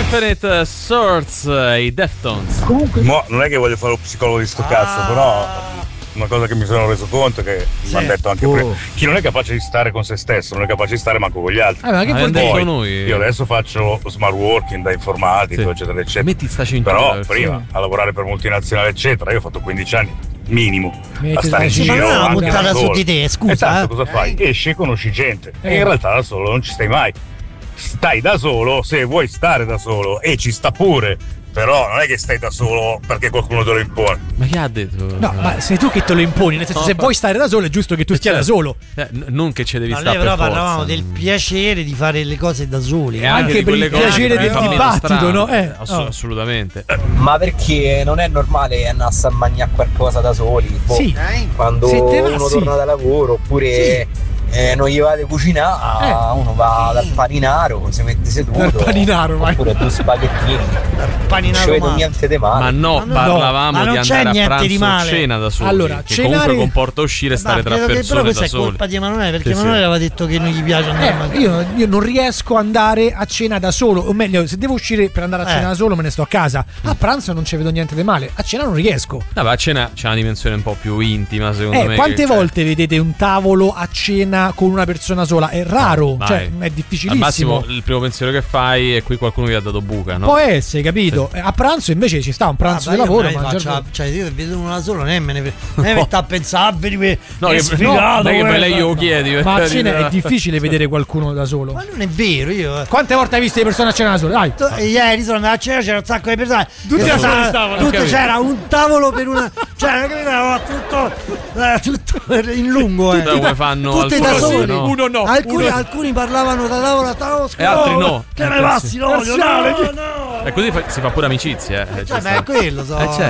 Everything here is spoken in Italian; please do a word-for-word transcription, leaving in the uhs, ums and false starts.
Infinite Swords, i Deftones. Comunque, mo, non è che voglio fare lo psicologo di sto cazzo, ah. però una cosa che mi sono reso conto che sì. mi hanno detto anche oh. prima, chi non è capace di stare con se stesso non è capace di stare manco con gli altri. Ah, ma che vuol dire noi? Io adesso faccio smart working da informatico, sì. eccetera eccetera. Metti sta cintura, però prima a lavorare per multinazionali eccetera, io ho fatto quindici anni minimo Metti a stare in giro, ma non è una puntata su di te, scusa. Esatto, eh? cosa fai? Esci e conosci gente eh. e in realtà da solo non ci stai mai. Stai da solo se vuoi stare da solo e ci sta pure, però non è che stai da solo perché qualcuno te lo impone. Ma chi ha detto? No, ma sei tu che te lo imponi, nel senso no, se vuoi stare da solo è giusto che tu stia da solo. Eh, n- non che ci devi no, stare però per parlavamo forza. del piacere di fare le cose da soli. E anche, anche per il piacere del dibattito, no? Eh, Ass- oh. Assolutamente. Ma perché non è normale andare a mangiare qualcosa da soli? Boh, sì. Quando uno sì. torna da lavoro oppure sì. Eh, non gli va a cucinare, eh. uno va dal paninaro, si mette seduto. Dal paninaro, vai. Oppure due spaghettini. Non ci vedo niente di male. Ma no, ma no parlavamo ma di andare a pranzo di o cena da soli. Allora, che cenare... comunque comporta uscire e stare tra persone però questa da è soli. colpa di Emanuele, perché sì, Emanuele sì. aveva detto che non gli piace andare eh, io, io non riesco ad andare a cena da solo, o meglio, se devo uscire per andare a cena eh. da solo me ne sto a casa. A pranzo non ci vedo niente di male, a cena non riesco. No, ma a cena c'è una dimensione un po' più intima, secondo eh, me. Quante che, volte cioè... vedete un tavolo a cena con una persona sola? È raro, no, cioè è difficilissimo. Al massimo il primo pensiero che fai è qui qualcuno vi ha dato buca, no? Può essere, capito? Sì. A pranzo invece ci sta un pranzo ah, di lavoro, faccio, cioè io vedo una sola, non è me ne metto a pensare que- no, è che, sfigato, no, che per lei io lo chiedi. Ma a cena è difficile vedere qualcuno da solo. Ma non è vero, io quante volte hai visto le persone a cena da solo? Dai. Tu, ieri sono andato a cena, c'era un sacco di persone. Tutti da soli stavano. Tutte c'era un tavolo per una, cioè tutto, eh, tutto in lungo, eh. Come fanno tutte da soli, no? Uno no. Alcuni, uno... alcuni parlavano da tavola a tavola e altri no. Che me passi l'olio, no, no. E così fa, si fa pure amicizia, eh. Cioè, beh, quello so. Eh, certo.